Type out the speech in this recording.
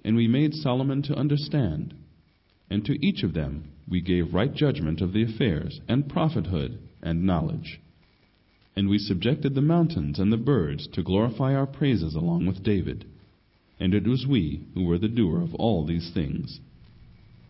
and we made Solomon to understand. And to each of them we gave right judgment of the affairs, and prophethood, and knowledge. And we subjected the mountains and the birds to glorify our praises along with David. And it was we who were the doer of all these things.